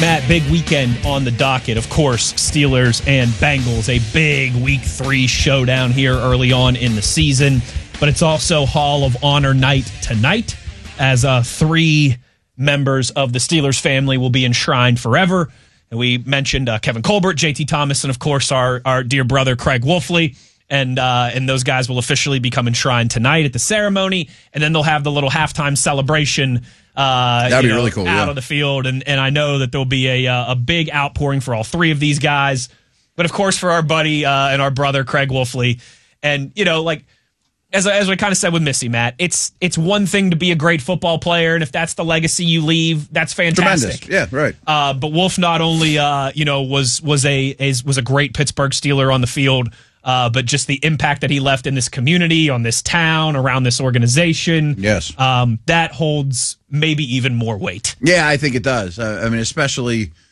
Matt, big weekend on the docket. Of course, Steelers and Bengals, a big Week 3 showdown here early on in the season. But it's also Hall of Honor night tonight, as 3 members of the Steelers family will be enshrined forever. And we mentioned Kevin Colbert, JT Thomas, and of course our dear brother Craig Wolfley. And those guys will officially become enshrined tonight at the ceremony. And then they'll have the little halftime celebration that'd be really cool, out of the field. And I know that there'll be a big outpouring for all 3 of these guys. But of course, for our buddy and our brother Craig Wolfley. And, as we kind of said with Missy, Matt, it's one thing to be a great football player, and if that's the legacy you leave, that's fantastic. Tremendous. Yeah, right. But Wolf not only was a great Pittsburgh Steeler on the field, but just the impact that he left in this community, on this town, around this organization. Yes, that holds maybe even more weight. Yeah, I think it does. Especially